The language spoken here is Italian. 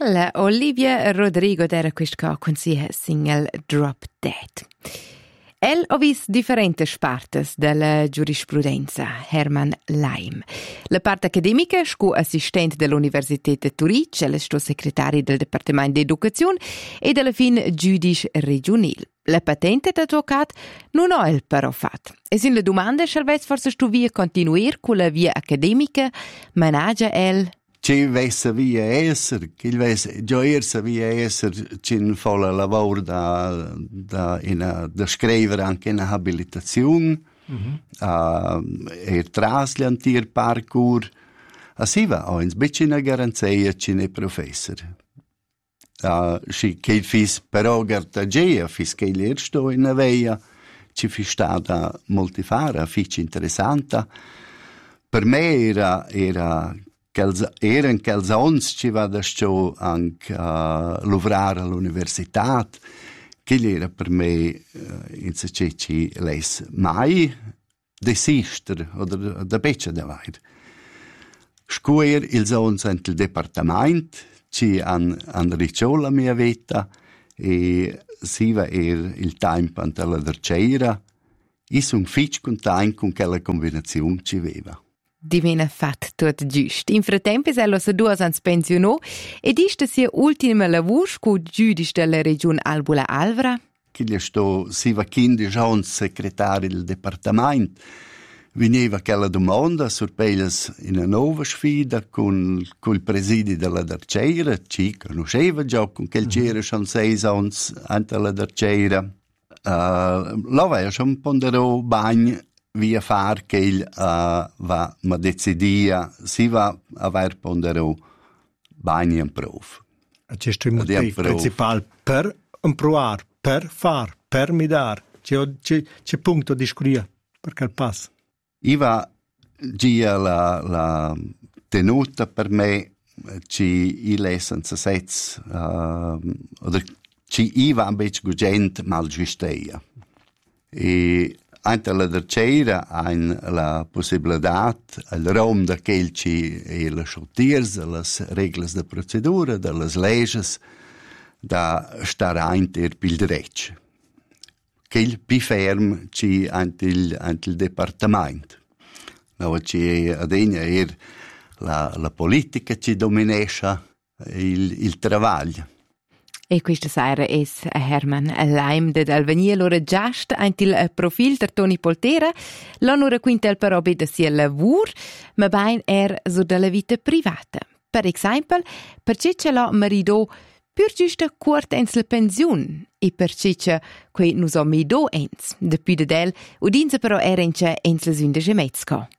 La Olivia Rodrigo d'era questa con sia single Drop Dead. El ha vis differenti partes della giurisprudenza, Hermann Laim. La parte accademica, sco assistent dell'Università di Turin, el sto segretario del Dipartimento d'Educazione e della fin giudice regionale. La patente d'avvocat non ha el però fat. E sin la domanda, se forse sto via continuare con la via accademica, managgia el... Ci vesse via esser, che vesse già via esser, ci fa la lavoro da scrivere anche una abilitazione, traslantir parkour, asi va o in specie una garanzia ci ne professor. Che il fis però gartagia, fis che l'ersto in aveia, ci fi stata molti fare, fici interessante. Per me erano quels ons ci va da sto anche lavorare all'università, che era per me in ci les mai desistere o da beccia da vaid. Scuoir ils ons ent il departament ci han ricciò la mia vita e si va il tempo ante la derceira e son fitch content con quella combinazione ci veva. Divena fat tot giust. In frattempo ello se 2 ans pensionò ed ista sia ultima lavoro co giudice della regione Albula-Alvra. Che gli sto si va 15 anni segretario del dipartimento. Veniva quella domanda sorpeilas in una nuova sfida con il presidio della Darceira, ci conosceva già con quel c'era schon 6 anni ante la Darceira. L'aveva schon ponderò bagno via far che il va ma decidia si va aver ponderò bagni in prof. Questo è il motivo principale per improvar, per far, per midar. C'è punto di scuria perché il passo. Iva gia la tenuta per me ci l'essenza sets oder ci iva invece gugent mal giusteia. E ante la derceira han la possibilità al rom da quelci e le sciutiers, les regles de procedura, de les leges, da star inter pil dretsch. Quel pi ferm ci ante il departament. No, ci adegna la politica ci dominescia il travaglio. E questa sera è Hermann Laim de Alvania l'ora giast ant il profil der Toni Poltera, l'onora quintel però beda sia lavur, ma bain so della vita privata. Per esempio, perché ce l'ha marido pur giusta quart ens la pensiun e perché quei nus ho mido ens, de più de del, udinza però ens la sünde gemetzka.